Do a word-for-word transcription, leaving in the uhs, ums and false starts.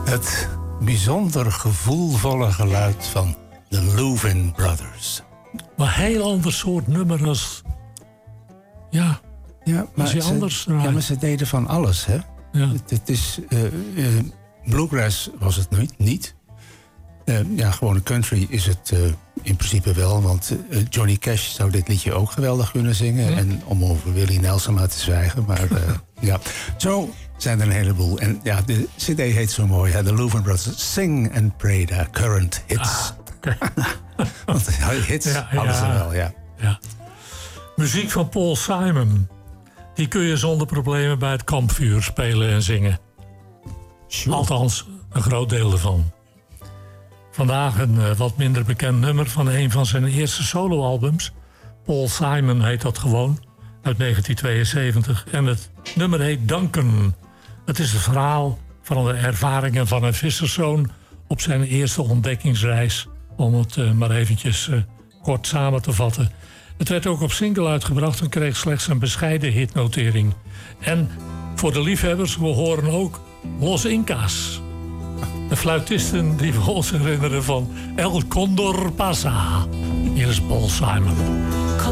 Het bijzonder gevoelvolle geluid van de Louvin Brothers. Maar een heel ander soort nummer als... Ja, ja maar, als je ze, anders ja, maar ze deden van alles, hè? Ja. Het, het is... Uh, uh, bluegrass was het nooit, niet. Uh, ja, gewone country is het uh, in principe wel. Want uh, Johnny Cash zou dit liedje ook geweldig kunnen zingen. Ja. En om over Willie Nelson maar te zwijgen. Maar uh, ja, zo zijn er een heleboel. En ja, de cd heet zo mooi. Ja, de Louvin Brothers Sing and Pray, the current hits. Ah, okay. Want hits ja, hadden ja, ze wel, ja. ja. Muziek van Paul Simon. Die kun je zonder problemen bij het kampvuur spelen en zingen. Sure. Althans, een groot deel ervan. Vandaag een uh, wat minder bekend nummer van een van zijn eerste soloalbums. Paul Simon heet dat gewoon, uit negentien tweeënzeventig. En het nummer heet Duncan. Het is het verhaal van de ervaringen van een visserszoon op zijn eerste ontdekkingsreis. Om het uh, maar eventjes uh, kort samen te vatten. Het werd ook op single uitgebracht en kreeg slechts een bescheiden hitnotering. En voor de liefhebbers, we horen ook Los Incas. De fluitisten die we ons herinneren van El Condor Pasa. Hier is Paul Simon.